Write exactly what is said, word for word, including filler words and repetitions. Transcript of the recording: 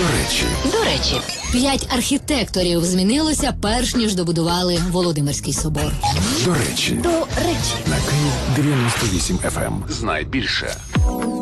речі. До речі, п'ять архітекторів змінилося, перш ніж добудували Володимирський собор. До речі. До речі. На Київ дев'яносто вісім еф ем. Знай більше.